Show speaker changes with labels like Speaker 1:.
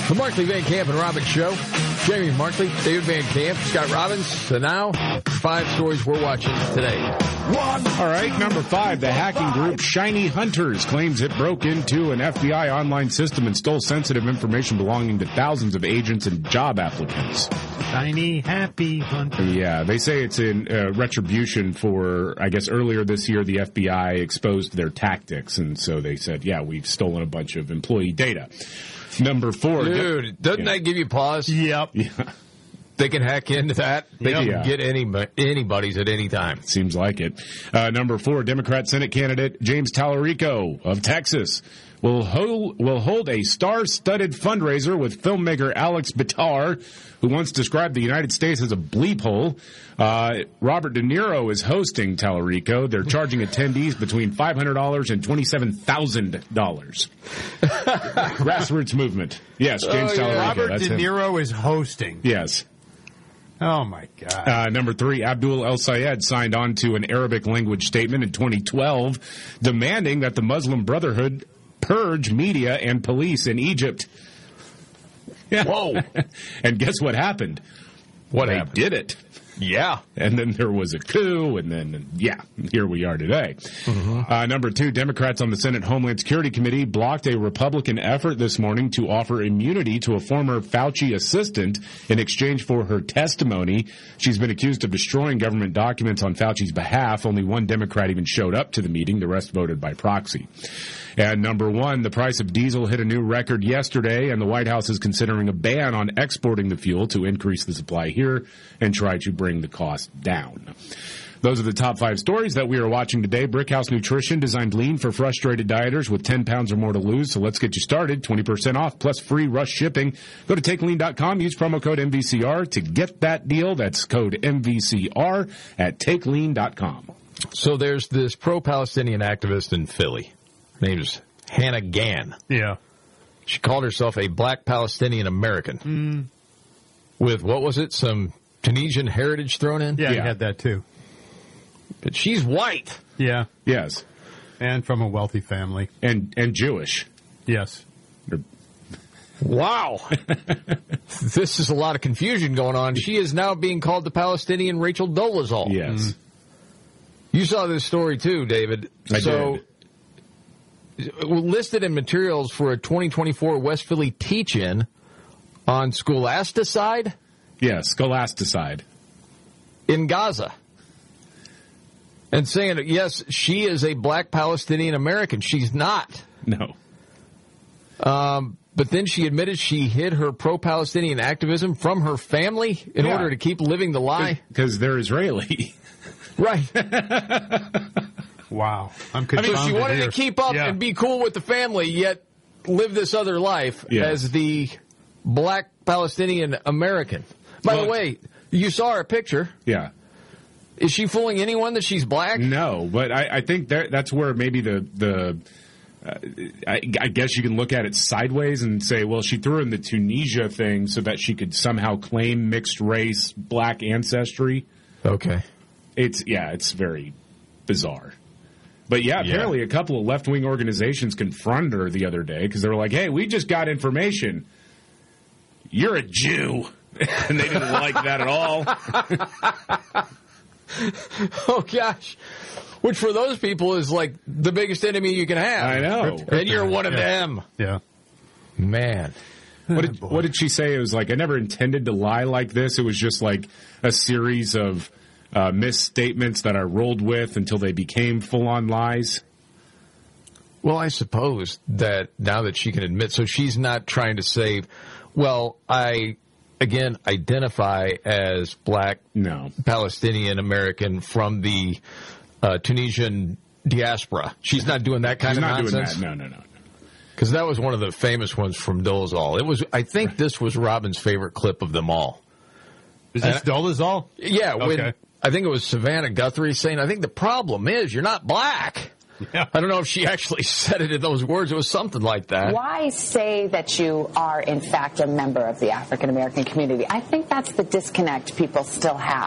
Speaker 1: The Markley, Van Camp, and Robbins Show. Jamie Markley, David Van Camp, Scott Robbins. So now, 5 stories we're watching today.
Speaker 2: All right, number 5, the hacking group Shiny Hunters claims it broke into an FBI online system and stole sensitive information belonging to thousands of agents and job applicants.
Speaker 3: Shiny, happy hunter.
Speaker 2: Yeah, they say it's in retribution for, I guess, earlier this year the FBI exposed their tactics, and so they said, yeah, we've stolen a bunch of employee data. Number 4.
Speaker 1: Dude, doesn't that give you pause?
Speaker 3: Yep.
Speaker 2: Yeah.
Speaker 1: They can hack into that. They can get anybody's at any time.
Speaker 2: Seems like it. Number 4, Democrat Senate candidate James Tallarico of Texas will hold a star-studded fundraiser with filmmaker Alex Bitar, who once described the United States as a bleep hole. Robert De Niro is hosting Tallarico. They're charging attendees between $500 and $27,000. Grassroots movement. Yes, James Tallarico.
Speaker 3: Robert
Speaker 2: that's
Speaker 3: De
Speaker 2: him.
Speaker 3: Niro is hosting.
Speaker 2: Yes.
Speaker 3: Oh, my God.
Speaker 2: Number 3, Abdul El Sayed signed on to an Arabic language statement in 2012 demanding that the Muslim Brotherhood purge media and police in Egypt. Yeah.
Speaker 1: Whoa.
Speaker 2: And guess what happened? They did it.
Speaker 1: Yeah.
Speaker 2: And then there was a coup, and then, here we are today. Mm-hmm. Number 2, Democrats on the Senate Homeland Security Committee blocked a Republican effort this morning to offer immunity to a former Fauci assistant in exchange for her testimony. She's been accused of destroying government documents on Fauci's behalf. Only one Democrat even showed up to the meeting. The rest voted by proxy. And number 1, the price of diesel hit a new record yesterday, and the White House is considering a ban on exporting the fuel to increase the supply here and try to bring the cost down. Those are the top 5 stories that we are watching today. Brickhouse Nutrition designed lean for frustrated dieters with 10 pounds or more to lose. So let's get you started. 20% off plus free rush shipping. Go to takelean.com. Use promo code MVCR to get that deal. That's code MVCR at takelean.com.
Speaker 1: So there's this pro-Palestinian activist in Philly. Her name is Hannah Gann.
Speaker 3: Yeah.
Speaker 1: She called herself a black Palestinian American. With, what was it, some Tunisian heritage thrown in?
Speaker 3: Yeah, you had that too.
Speaker 1: But she's white.
Speaker 3: Yeah.
Speaker 2: Yes.
Speaker 3: And from a wealthy family.
Speaker 2: And Jewish.
Speaker 3: Yes.
Speaker 1: Wow. This is a lot of confusion going on. She is now being called the Palestinian Rachel Dolezal.
Speaker 2: Yes.
Speaker 1: You saw this story too, David.
Speaker 2: I did.
Speaker 1: Listed in materials for a 2024 West Philly teach-in on scholasticide?
Speaker 2: Yeah, scholasticide.
Speaker 1: In Gaza. And saying, yes, she is a black Palestinian American. She's not.
Speaker 2: No.
Speaker 1: But then she admitted she hid her pro-Palestinian activism from her family in order to keep living the lie.
Speaker 2: Because they're Israeli.
Speaker 1: Right.
Speaker 3: Wow. I'm confounded.
Speaker 1: So she wanted to keep up and be cool with the family, yet live this other life as the black Palestinian American. By the way, you saw her picture.
Speaker 2: Yeah.
Speaker 1: Is she fooling anyone that she's black?
Speaker 2: No, but I think that's where maybe I guess you can look at it sideways and say, well, she threw in the Tunisia thing so that she could somehow claim mixed race black ancestry.
Speaker 1: Okay.
Speaker 2: It's very bizarre. But apparently a couple of left-wing organizations confronted her the other day because they were like, hey, we just got information. You're a Jew. And they didn't like that at all.
Speaker 1: Oh, gosh. Which for those people is like the biggest enemy you can have.
Speaker 2: I know.
Speaker 1: And you're one of them.
Speaker 3: Yeah.
Speaker 1: Man.
Speaker 2: What did she say? It was like, I never intended to lie like this. It was just like a series of misstatements that I rolled with until they became full-on lies.
Speaker 1: Well, I suppose that now that she can admit, so she's not trying to say, well, I, again, identify as black Palestinian American from the Tunisian diaspora. She's not doing that kind of nonsense?
Speaker 2: She's not doing that. No.
Speaker 1: Because that was one of the famous ones from Dolezal. I think this was Robin's favorite clip of them all.
Speaker 3: Is this Dolezal?
Speaker 1: Yeah. Okay. I think it was Savannah Guthrie saying, I think the problem is you're not black. Yeah. I don't know if she actually said it in those words. It was something like that.
Speaker 4: Why say that you are, in fact, a member of the African American community? I think that's the disconnect people still have.